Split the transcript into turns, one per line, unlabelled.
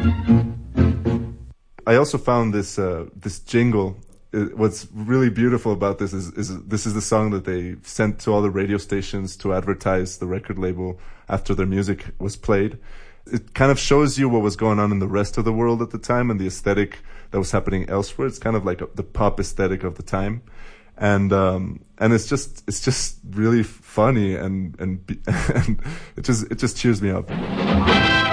I also found this jingle. What's really beautiful about this is this is the song that they sent to all the radio stations to advertise the record label after their music was played. It kind of shows you what was going on in the rest of the world at the time and the aesthetic that was happening elsewhere. It's kind of like the pop aesthetic of the time, and it's just really funny and it just cheers me up.